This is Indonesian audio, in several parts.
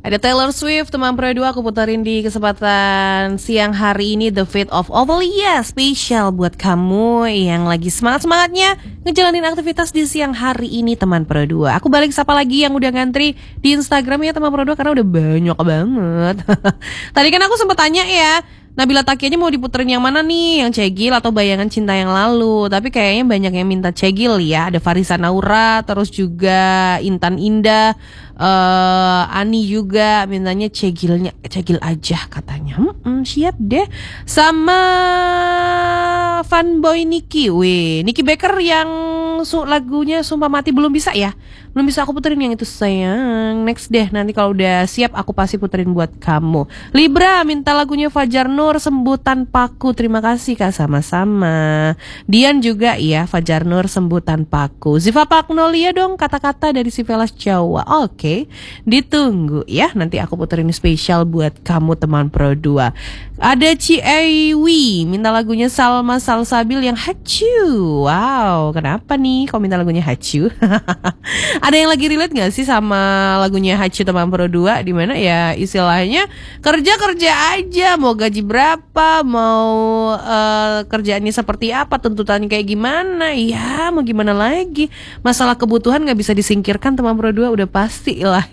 Ada Taylor Swift, teman Pro 2 aku puterin di kesempatan siang hari ini, The Fate of Ophelia, spesial buat kamu yang lagi semangat-semangatnya ngejalanin aktivitas di siang hari ini, teman Pro 2. Aku balik sapa lagi yang udah ngantri di Instagram ya teman Pro 2 karena udah banyak banget. Tadi kan aku sempat tanya ya, Nabila Taki aja mau diputerin yang mana nih? Yang Cegil atau Bayangan Cinta yang Lalu? Tapi kayaknya banyak yang minta Cegil ya. Ada Farisa Naura, terus juga Intan Indah, Ani juga mintanya Cegil aja katanya. Siap deh. Sama Fanboy Niki. Wih, Niki Baker yang lagunya Sumpah Mati belum bisa ya? Belum bisa aku puterin yang itu sayang. Next deh, nanti kalau udah siap aku pasti puterin buat kamu. Libra minta lagunya Fajar Nur, Sembuh Tanpaku. Terima kasih Kak, sama-sama. Dian juga ya, Fajar Nur, Sembuh Tanpaku. Ziva Magnolia dong, kata-kata dari si Velas Jawa. Oke, ditunggu ya. Nanti aku puterin spesial buat kamu teman Pro 2. Ada Ciewi minta lagunya Salma Salsabil yang Hacu. Wow, kenapa nih kok minta lagunya Hacu? Ada yang lagi relate gak sih sama lagunya Hacu teman Pro 2? Dimana ya istilahnya kerja-kerja aja, mau gaji berapa, mau kerjaannya seperti apa, tuntutannya kayak gimana, ya mau gimana lagi. Masalah kebutuhan gak bisa disingkirkan teman Pro 2, udah pasti lah.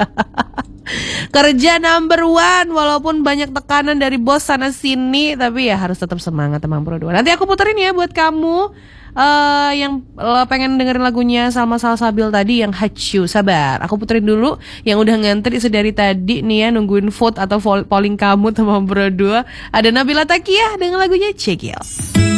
Kerja number one, walaupun banyak tekanan dari bos sana sini, tapi ya harus tetap semangat teman Pro 2. Nanti aku puterin ya buat kamu yang pengen dengerin lagunya Salma Salsabil tadi yang Hacu. Sabar, aku puterin dulu yang udah ngantri sedari tadi nih ya, nungguin vote atau polling kamu teman Pro 2. Ada Nabila Takiah dengan lagunya Cegil.